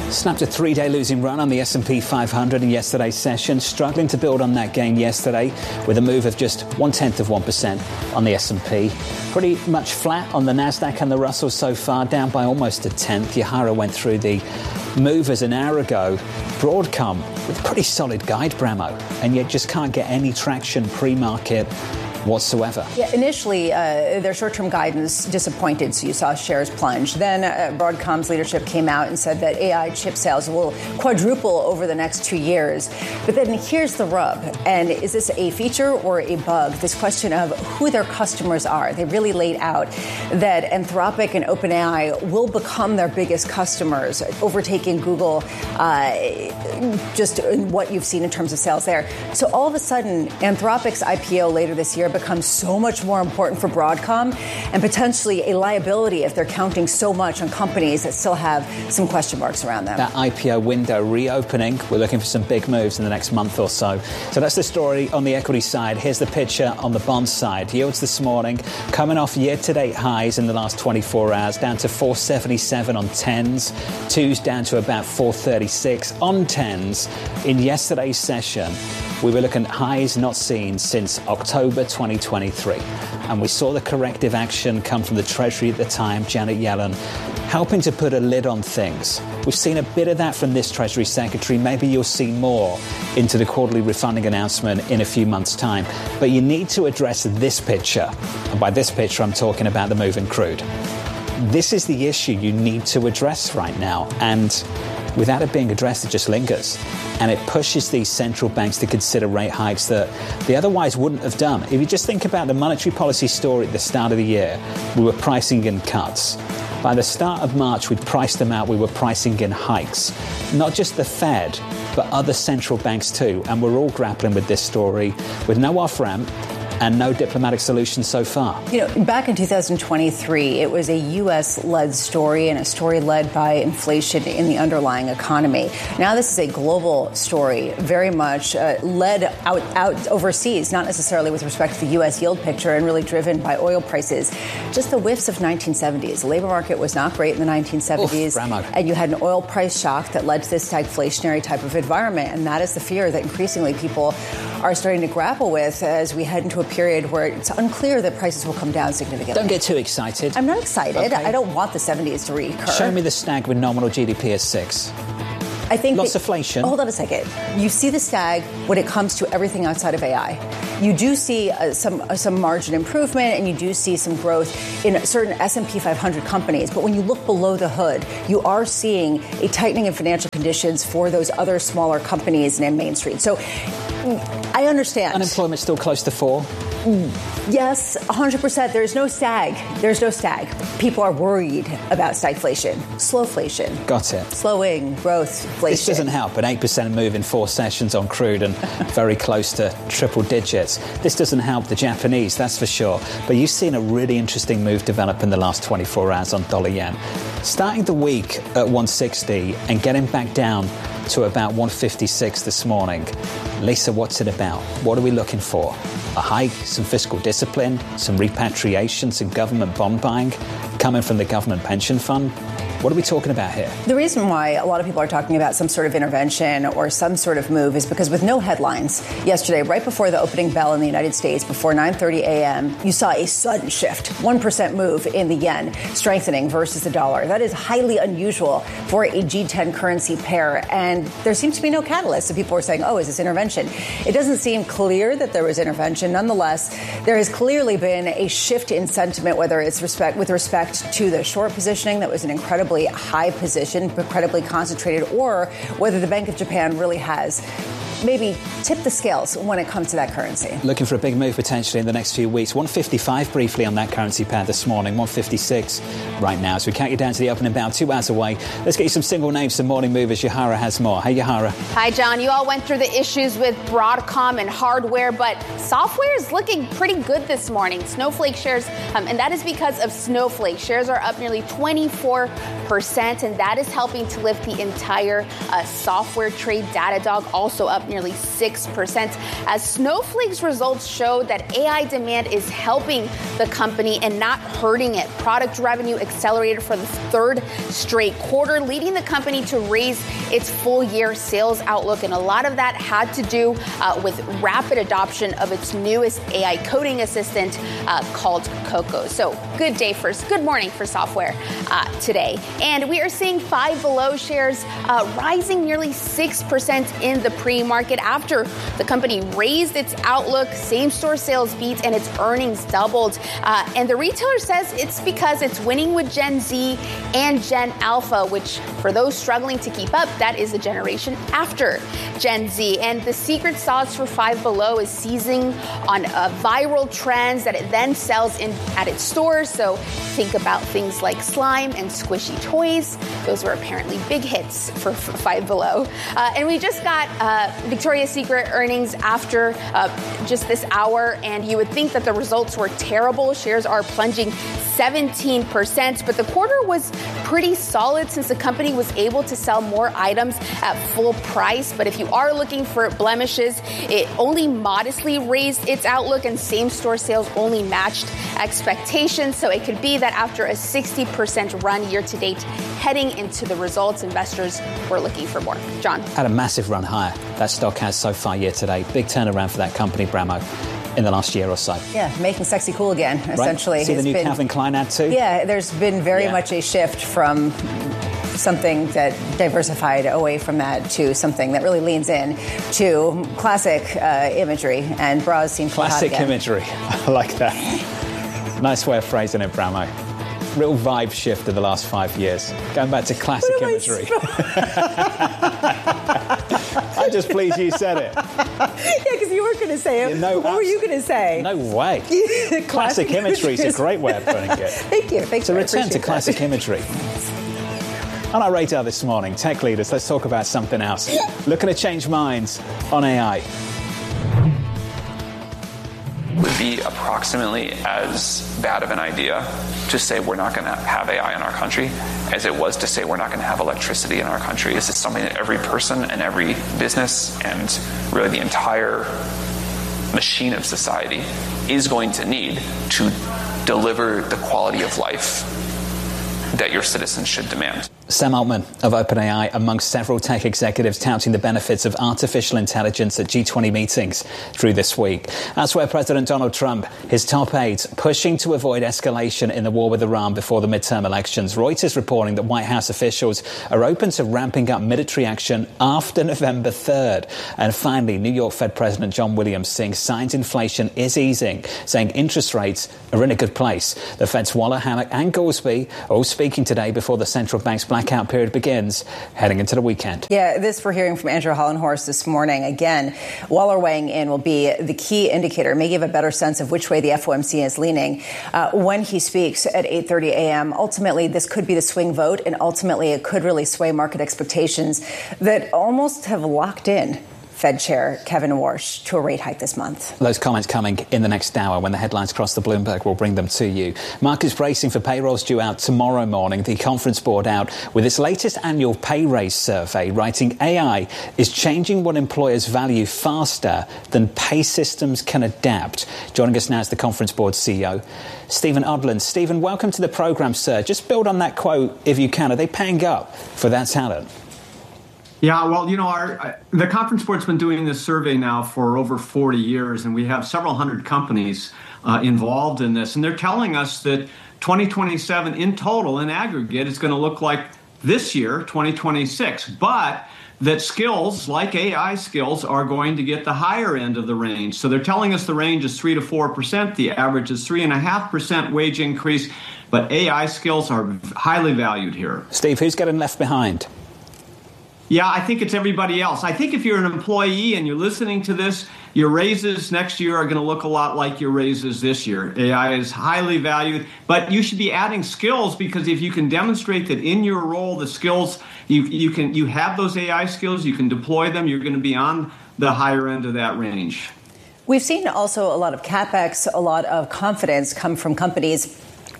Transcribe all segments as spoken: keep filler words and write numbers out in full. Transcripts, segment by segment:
Snapped a three-day losing run on the S and P five hundred in yesterday's session, struggling to build on that gain yesterday with a move of just one-tenth of one percent on the S and P. Pretty much flat on the Nasdaq and the Russell so far, down by almost a tenth. Yahara went through the movers an hour ago. Broadcom with a pretty solid guide, Bramo, and yet just can't get any traction pre-market whatsoever. Yeah, initially, uh, their short-term guidance disappointed, so you saw shares plunge. Then uh, Broadcom's leadership came out and said that A I chip sales will quadruple over the next two years. But then here's the rub. And is this a feature or a bug? This question of who their customers are. They really laid out that Anthropic and OpenAI will become their biggest customers, overtaking Google, uh, just what you've seen in terms of sales there. So all of a sudden, Anthropic's I P O later this year becomes so much more important for Broadcom and potentially a liability if they're counting so much on companies that still have some question marks around them. That I P O window reopening, we're looking for some big moves in the next month or so. So that's the story on the equity side. Here's the picture on the bond side. Yields this morning coming off year-to-date highs in the last twenty-four hours, down to four seventy-seven on tens, twos down to about four thirty-six on tens. In yesterday's session, we were looking at highs not seen since October twenty twenty-three. And we saw the corrective action come from the Treasury at the time, Janet Yellen, helping to put a lid on things. We've seen a bit of that from this Treasury Secretary. Maybe you'll see more into the quarterly refunding announcement in a few months' time. But you need to address this picture. And by this picture, I'm talking about the move in crude. This is the issue you need to address right now. And without it being addressed, it just lingers. And it pushes these central banks to consider rate hikes that they otherwise wouldn't have done. If you just think about the monetary policy story at the start of the year, we were pricing in cuts. By the start of March, we'd priced them out. We were pricing in hikes. Not just the Fed, but other central banks too. And we're all grappling with this story with no off-ramp and no diplomatic solution so far. You know, back in two thousand twenty-three, it was a U S-led story and a story led by inflation in the underlying economy. Now this is a global story, very much uh, led out, out overseas, not necessarily with respect to the U S yield picture and really driven by oil prices. Just the whiffs of nineteen seventies. The labor market was not great in the nineteen seventies. Oof, and you had an oil price shock that led to this stagflationary type of environment. And that is the fear that increasingly people are starting to grapple with as we head into a period where it's unclear that prices will come down significantly. Don't get too excited. I'm not excited. Okay. I don't want the seventies to reoccur. Show me the stag with nominal G D P at six. I think lots that, of inflation. Hold on a second. You see the stag when it comes to everything outside of A I. You do see uh, some uh, some margin improvement, and you do see some growth in certain S and P five hundred companies. But when you look below the hood, you are seeing a tightening in financial conditions for those other smaller companies in Main Street. So I understand. Unemployment's still close to four. Yes, one hundred percent. There's no stag. There's no stag. People are worried about stagflation, slowflation. Got it. Slowing growth, inflation. This doesn't help. An eight percent move in four sessions on crude and very close to triple digits. This doesn't help the Japanese, that's for sure. But you've seen a really interesting move develop in the last twenty-four hours on dollar yen. Starting the week at one sixty and getting back down to about one fifty-six this morning. Lisa, what's it about? What are we looking for? A hike, some fiscal discipline, some repatriation, some government bond buying coming from the government pension fund? What are we talking about here? The reason why a lot of people are talking about some sort of intervention or some sort of move is because with no headlines yesterday, right before the opening bell in the United States, before nine thirty a.m., you saw a sudden shift, one percent move in the yen, strengthening versus the dollar. That is highly unusual for a G ten currency pair. And there seems to be no catalyst. So people are saying, oh, is this intervention? It doesn't seem clear that there was intervention. Nonetheless, there has clearly been a shift in sentiment, whether it's respect with respect to the short positioning that was an incredibly high position, incredibly concentrated, or whether the Bank of Japan really has maybe tip the scales when it comes to that currency. Looking for a big move potentially in the next few weeks. one fifty-five briefly on that currency pair this morning. one fifty-six right now. So we count you down to the opening bell, two hours away. Let's get you some single names, some morning movers. Yahara has more. Hey, Yahara. Hi, John. You all went through the issues with Broadcom and hardware, but software is looking pretty good this morning. Snowflake shares, um, and that is because of Snowflake. Shares are up nearly twenty-four percent, and that is helping to lift the entire uh, software trade. Datadog also up nearly six percent, as Snowflake's results show that A I demand is helping the company and not hurting it. Product revenue accelerated for the third straight quarter, leading the company to raise its full year sales outlook, and a lot of that had to do uh, with rapid adoption of its newest A I coding assistant uh, called Coco. So good day for, good morning for software uh, today. And we are seeing Five Below shares uh, rising nearly six percent in the pre-market after the company raised its outlook, same-store sales beat, and its earnings doubled. Uh, and the retailer says it's because it's winning with Gen Z and Gen Alpha, which for those struggling to keep up, that is a generation after Gen Z. And the secret sauce for Five Below is seizing on uh, viral trends that it then sells in at its stores. So think about things like slime and squishy toys. Those were apparently big hits for, for Five Below. Uh, and we just got uh, Victoria's Secret earnings after uh, just this hour, and you would think that the results were terrible. Shares are plunging seventeen percent, but the quarter was pretty solid since the company was able to sell more items at full price. But if you are looking for blemishes, it only modestly raised its outlook, and same-store sales only matched expectations. So it could be that after a sixty percent run year-to-date, heading into the results, investors were looking for more. John? Had a massive run higher. That stock has so far year-to-date. Big turnaround for that company, Bramo, in the last year or so. Yeah, making sexy cool again, essentially. Right. See the new been, Calvin Klein ad too? Yeah, there's been very yeah. much a shift from something that diversified away from that to something that really leans in to classic uh, imagery, and bras seem to Classic hot again. imagery. I like that. Nice way of phrasing it, Bramo. Real vibe shift in the last five years. Going back to classic imagery. I'm just pleased you said it. Yeah, because you weren't going to say it. No, what abs- were you going to say? No way. classic, classic imagery is a great way of putting it. Thank you. Thanks. So return to classic that. imagery. On our radar this morning, tech leaders, let's talk about something else. Looking to change minds on A I. Would be approximately as bad of an idea to say we're not going to have A I in our country as it was to say we're not going to have electricity in our country. This is something that every person and every business and really the entire machine of society is going to need to deliver the quality of life that your citizens should demand. Sam Altman of OpenAI amongst several tech executives touting the benefits of artificial intelligence at G twenty meetings through this week. Elsewhere, President Donald Trump, his top aides, pushing to avoid escalation in the war with Iran before the midterm elections. Reuters reporting that White House officials are open to ramping up military action after November third. And finally, New York Fed President John Williams seeing signs inflation is easing, saying interest rates are in a good place. The Fed's Waller, Hammack and Goolsbee are all speaking today before the central bank's blackout period begins, heading into the weekend. Yeah, this we're hearing from Andrew Hollenhorst this morning. Again, Waller weighing in will be the key indicator, may give a better sense of which way the F O M C is leaning uh, when he speaks at eight thirty a.m. Ultimately, this could be the swing vote, and ultimately it could really sway market expectations that almost have locked in Fed Chair Kevin Warsh to a rate hike this month. Those comments coming in the next hour when the headlines cross the Bloomberg. We'll bring them to you. Markets bracing for payrolls due out tomorrow morning. The Conference Board out with its latest annual pay raise survey, writing A I is changing what employers value faster than pay systems can adapt. Joining us now is the Conference Board C E O, Stephen Odland. Stephen, welcome to the programme, sir. Just build on that quote if you can. Are they paying up for that talent? Yeah, well, you know, our the Conference Board's been doing this survey now for over forty years, and we have several hundred companies uh, involved in this. And they're telling us that twenty twenty-seven in total, in aggregate, is going to look like this year, twenty twenty-six. But that skills, like A I skills, are going to get the higher end of the range. So they're telling us the range is three to four percent. The average is three point five percent wage increase. But A I skills are highly valued here. Steve, who's getting left behind? Yeah, I think it's everybody else. I think if you're an employee and you're listening to this, your raises next year are going to look a lot like your raises this year. A I is highly valued, but you should be adding skills, because if you can demonstrate that in your role, the skills, you you can you have those A I skills, you can deploy them, you're going to be on the higher end of that range. We've seen also a lot of CapEx, a lot of confidence come from companies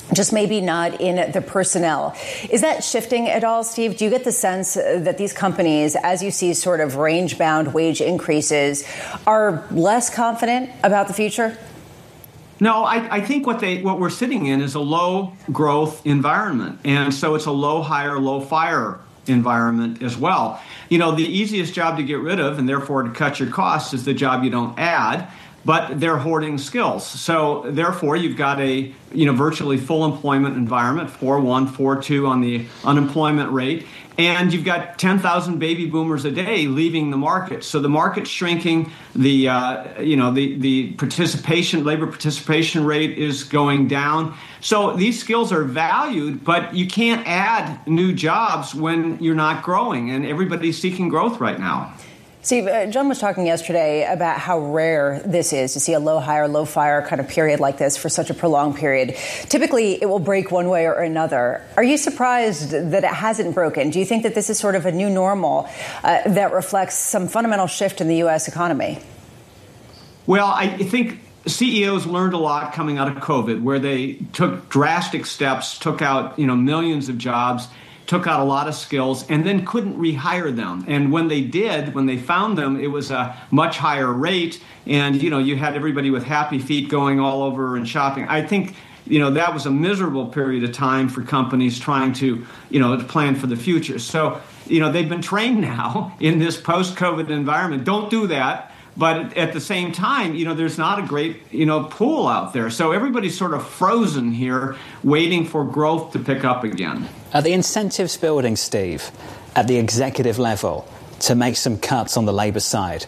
just maybe not in the personnel. Is that shifting at all, Steve? Do you get the sense that these companies, as you see sort of range-bound wage increases, are less confident about the future? No, I, I think what they what we're sitting in is a low growth environment. And so it's a low hire, low fire environment as well. You know, the easiest job to get rid of and therefore to cut your costs is the job you don't add. But they're hoarding skills. So therefore, you've got a you know virtually full employment environment, four one, four two on the unemployment rate, and you've got ten thousand baby boomers a day leaving the market. So the market's shrinking. The uh, you know the the participation labor participation rate is going down. So these skills are valued, but you can't add new jobs when you're not growing, and everybody's seeking growth right now. Steve, uh, John was talking yesterday about how rare this is to see a low hire, low fire kind of period like this for such a prolonged period. Typically, it will break one way or another. Are you surprised that it hasn't broken? Do you think that this is sort of a new normal uh, that reflects some fundamental shift in the U S economy? Well, I think C E Os learned a lot coming out of COVID, where they took drastic steps, took out you know millions of jobs, took out a lot of skills, and then couldn't rehire them. And when they did, when they found them, it was a much higher rate. And, you know, you had everybody with happy feet going all over and shopping. I think, you know, that was a miserable period of time for companies trying to, you know, to plan for the future. So, you know, they've been trained now in this post-COVID environment. Don't do that. But at the same time, you know, there's not a great, you know, pool out there. So everybody's sort of frozen here, waiting for growth to pick up again. Are the incentives building, Steve, at the executive level to make some cuts on the labor side?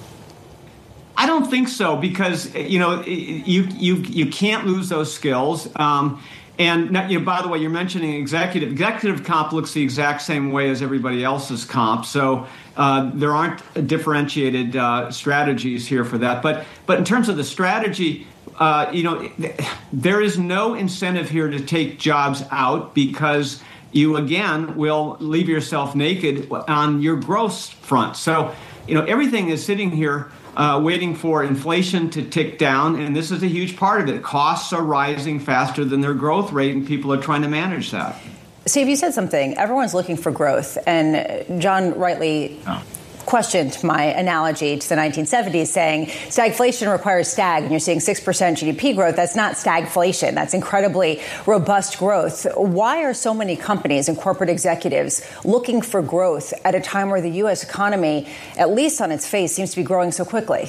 I don't think so, because, you know, you you you can't lose those skills. Um, and, you know, by the way, you're mentioning executive. Executive comp looks the exact same way as everybody else's comp. So uh, there aren't differentiated uh, strategies here for that. But but in terms of the strategy, uh, you know, there is no incentive here to take jobs out, because you, again, will leave yourself naked on your growth front. So, you know, everything is sitting here Uh, waiting for inflation to tick down, and this is a huge part of it. Costs are rising faster than their growth rate, and people are trying to manage that. Steve, you said something. Everyone's looking for growth, and John rightly oh. questioned my analogy to the nineteen seventies, saying stagflation requires stag, and you're seeing six percent G D P growth. That's not stagflation. That's incredibly robust growth. Why are so many companies and corporate executives looking for growth at a time where the U S economy, at least on its face, seems to be growing so quickly?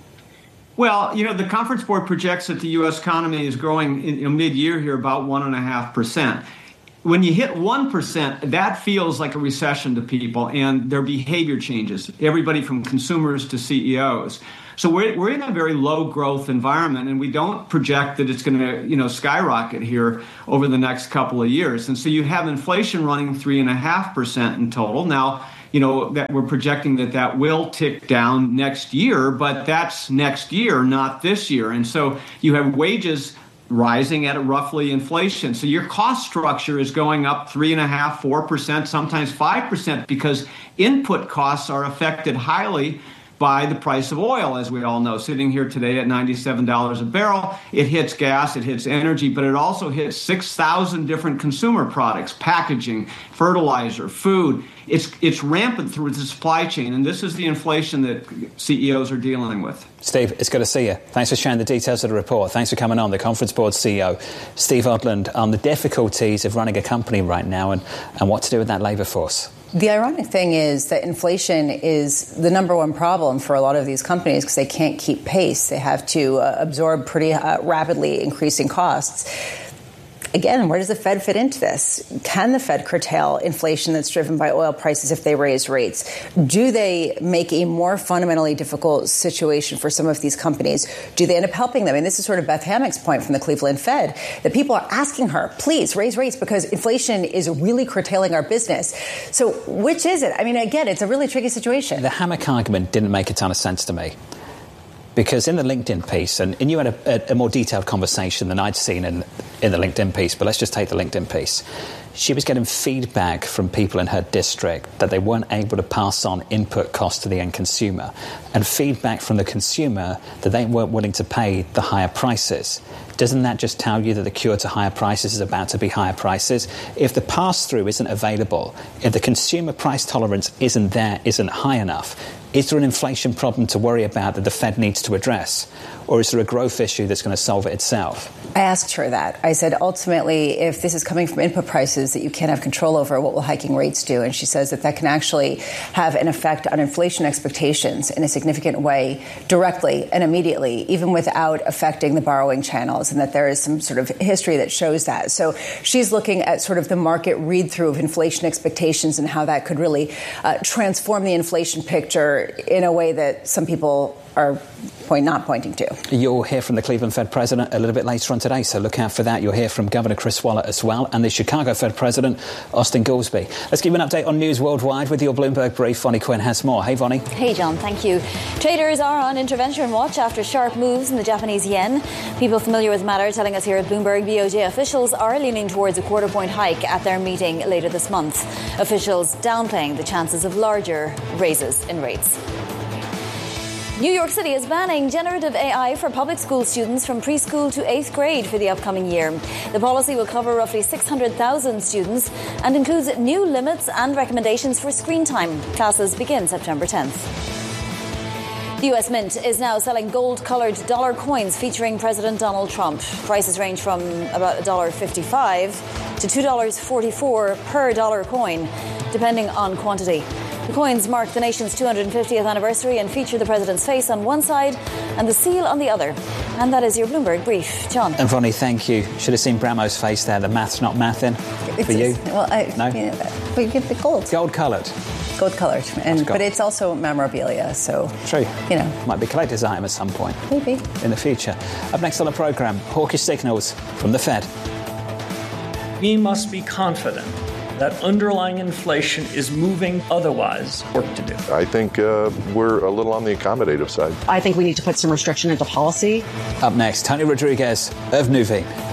Well, you know, the Conference Board projects that the U S economy is growing in, you know, mid-year here about one point five percent. When you hit one percent, that feels like a recession to people, and their behavior changes, everybody from consumers to C E Os. So we're, we're in a very low growth environment, and we don't project that it's going to, you know, skyrocket here over the next couple of years. And so you have inflation running three point five percent in total. Now, you know, that we're projecting that that will tick down next year, but that's next year, not this year. And so you have wages rising at a roughly inflation. So your cost structure is going up three and a half, four percent, sometimes five percent, because input costs are affected highly by the price of oil, as we all know. Sitting here today at ninety-seven dollars a barrel, it hits gas, it hits energy, but it also hits six thousand different consumer products, packaging, fertilizer, food. It's it's rampant through the supply chain, and this is the inflation that C E Os are dealing with. Steve, it's good to see you. Thanks for sharing the details of the report. Thanks for coming on. The Conference Board C E O, Steve Odland, on the difficulties of running a company right now and, and what to do with that labour force. The ironic thing is that inflation is the number one problem for a lot of these companies because they can't keep pace. They have to uh, absorb pretty uh, rapidly increasing costs. Again, where does the Fed fit into this? Can the Fed curtail inflation that's driven by oil prices if they raise rates? Do they make a more fundamentally difficult situation for some of these companies? Do they end up helping them? And this is sort of Beth Hammack's point from the Cleveland Fed, that people are asking her, please raise rates because inflation is really curtailing our business. So which is it? I mean, again, it's a really tricky situation. The Hammack argument didn't make a ton of sense to me. Because in the LinkedIn piece, and, and you had a, a, a more detailed conversation than I'd seen in, in the LinkedIn piece, but let's just take the LinkedIn piece. She was getting feedback from people in her district that they weren't able to pass on input costs to the end consumer, and feedback from the consumer that they weren't willing to pay the higher prices. Doesn't that just tell you that the cure to higher prices is about to be higher prices? If the pass-through isn't available, if the consumer price tolerance isn't there, isn't high enough, is there an inflation problem to worry about that the Fed needs to address? Or is there a growth issue that's going to solve it itself? I asked her that. I said, ultimately, if this is coming from input prices that you can't have control over, what will hiking rates do? And she says that that can actually have an effect on inflation expectations in a significant way, directly and immediately, even without affecting the borrowing channels, and that there is some sort of history that shows that. So she's looking at sort of the market read-through of inflation expectations and how that could really uh, transform the inflation picture in a way that some people are point not pointing to. You'll hear from the Cleveland Fed president a little bit later on today, so look out for that. You'll hear from Governor Chris Waller as well, and the Chicago Fed president, Austin Goolsbee. Let's give you an update on news worldwide with your Bloomberg brief. Vonnie Quinn has more. Hey, Vonnie. Hey, John. Thank you. Traders are on intervention watch after sharp moves in the Japanese yen. People familiar with the matter telling us here at Bloomberg, B O J officials are leaning towards a quarter point hike at their meeting later this month. Officials downplaying the chances of larger raises in rates. New York City is banning generative A I for public school students from preschool to eighth grade for the upcoming year. The policy will cover roughly six hundred thousand students and includes new limits and recommendations for screen time. Classes begin September tenth. The U S Mint is now selling gold-coloured dollar coins featuring President Donald Trump. Prices range from about one dollar fifty-five to two dollars forty-four per dollar coin, depending on quantity. The coins mark the nation's two hundred fiftieth anniversary and feature the president's face on one side and the seal on the other. And that is your Bloomberg brief. John. And Vonnie, thank you. Should have seen Bramo's face there. The math's not mathing for you. Well, I, no? You know, we get the gold. Gold-coloured. Gold-coloured. And gold. But it's also memorabilia, so... True. You know. Might be a collector's item at some point. Maybe. In the future. Up next on the programme, hawkish signals from the Fed. We must be confident that underlying inflation is moving, otherwise work to do. I think uh, we're a little on the accommodative side. I think we need to put some restriction into policy. Up next, Tony Rodriguez of Nuveen.